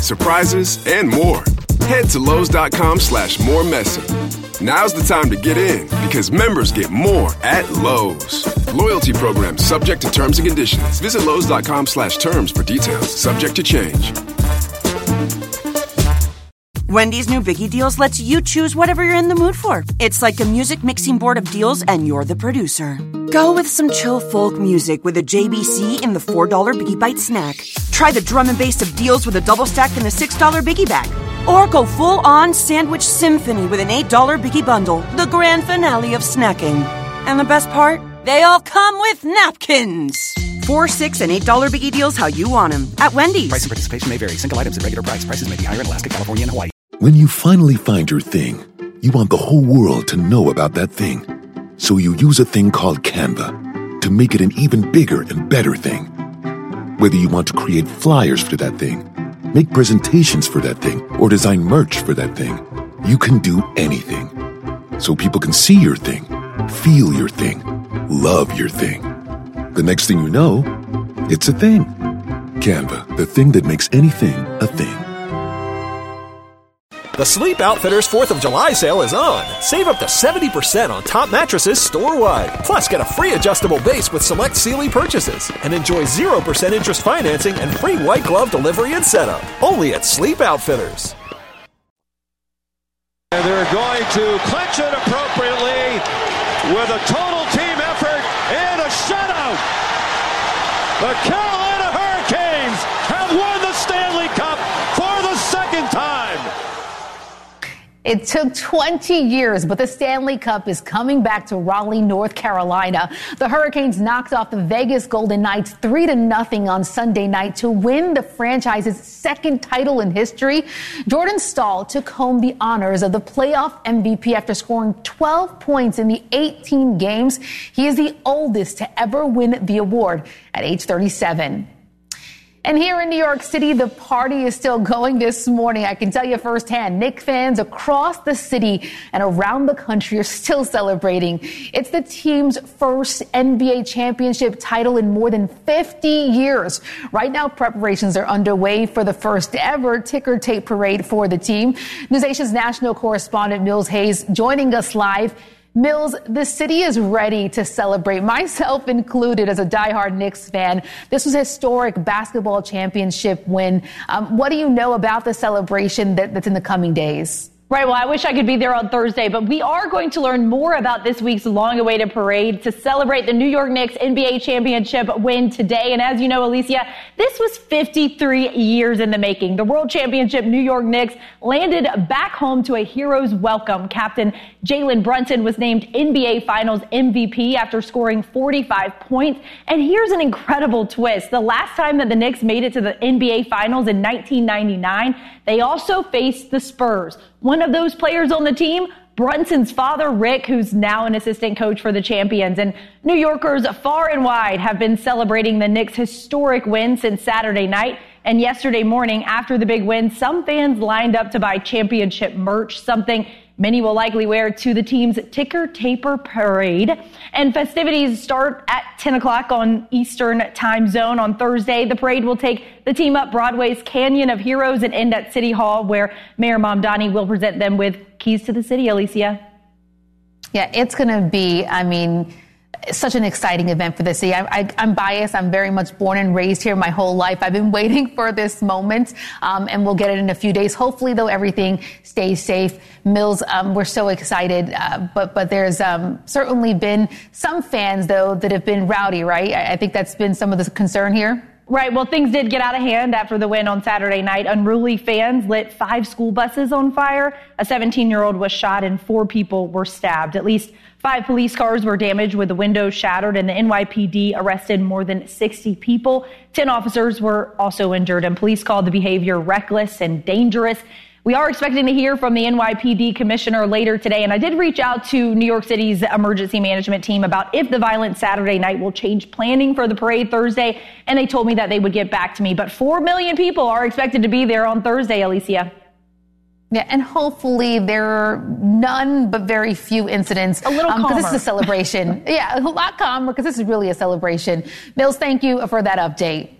surprises, and more. Head to Lowe's.com/more messy. Now's the time to get in because members get more at Lowe's. Loyalty program subject to terms and conditions. Visit Lowe's.com/terms for details. Subject to change. Wendy's new Biggie Deals lets you choose whatever you're in the mood for. It's like a music mixing board of deals and you're the producer. Go with some chill folk music with a JBC in the $4 Biggie Bite snack. Try the drum and bass of deals with a double stack in the $6 Biggie Bag. Or go full-on sandwich symphony with an $8 Biggie Bundle, the grand finale of snacking. And the best part? They all come with napkins. $4, $6, and $8 Biggie Deals how you want them at Wendy's. Price and participation may vary. Single items at regular price. Prices may be higher in Alaska, California, and Hawaii. When you finally find your thing, you want the whole world to know about that thing. So you use a thing called Canva to make it an even bigger and better thing. Whether you want to create flyers for that thing, make presentations for that thing, or design merch for that thing, you can do anything. So people can see your thing, feel your thing, love your thing. The next thing you know, it's a thing. Canva, the thing that makes anything a thing. The Sleep Outfitters 4th of July sale is on. Save up to 70% on top mattresses store-wide. Plus, get a free adjustable base with select Sealy purchases. And enjoy 0% interest financing and free white glove delivery and setup. Only at Sleep Outfitters. And they're going to clinch it appropriately with a total team effort and a shutout. The Carolina Hurricanes have won the Stanley Cup for the second time. It took 20 years, but the Stanley Cup is coming back to Raleigh, North Carolina. The Hurricanes knocked off the Vegas Golden Knights 3-0 on Sunday night to win the franchise's second title in history. Jordan Staal took home the honors of the playoff MVP after scoring 12 points in the 18 games. He is the oldest to ever win the award at age 37. And here in New York City, the party is still going this morning. I can tell you firsthand, Knicks fans across the city and around the country are still celebrating. It's the team's first NBA championship title in more than 50 years. Right now, preparations are underway for the first ever ticker tape parade for the team. NewsNation's national correspondent Mills Hayes joining us live. Mills, the city is ready to celebrate, myself included as a diehard Knicks fan. This was a historic basketball championship win. What do you know about the celebration that's in the coming days? Right. Well, I wish I could be there on Thursday, but we are going to learn more about this week's long-awaited parade to celebrate the New York Knicks NBA championship win today. And as you know, Alicia, this was 53 years in the making. The world championship New York Knicks landed back home to a hero's welcome. Captain Jalen Brunson was named NBA Finals MVP after scoring 45 points. And here's an incredible twist. The last time that the Knicks made it to the NBA Finals in 1999, they also faced the Spurs. One of those players on the team, Brunson's father, Rick, who's now an assistant coach for the champions. And New Yorkers far and wide have been celebrating the Knicks' historic win since Saturday night. And yesterday morning, after the big win, some fans lined up to buy championship merch, something many will likely wear to the team's ticker taper parade. And festivities start at 10 o'clock on Eastern time zone on Thursday. The parade will take the team up Broadway's Canyon of Heroes and end at City Hall, where Mayor Mamdani will present them with keys to the city, Alicia. Yeah, it's going to be, such an exciting event for the city. I'm biased. I'm very much born and raised here my whole life. I've been waiting for this moment, and we'll get it in a few days. Hopefully, though, everything stays safe. Mills, we're so excited, but there's certainly been some fans, though, that have been rowdy, right? I think that's been some of the concern here. Right. Well, things did get out of hand after the win on Saturday night. Unruly fans lit 5 school buses on fire. A 17-year-old was shot and 4 people were stabbed. At least 5 police cars were damaged with the windows shattered, and the NYPD arrested more than 60 people. 10 officers were also injured, and police called the behavior reckless and dangerous. We are expecting to hear from the NYPD commissioner later today, and I did reach out to New York City's emergency management team about if the violent Saturday night will change planning for the parade Thursday, and they told me that they would get back to me. But 4 million people are expected to be there on Thursday, Alicia. Yeah, and hopefully there are none but very few incidents. A little calmer. Because this is a celebration. Yeah, a lot calmer because this is really a celebration. Mills, thank you for that update.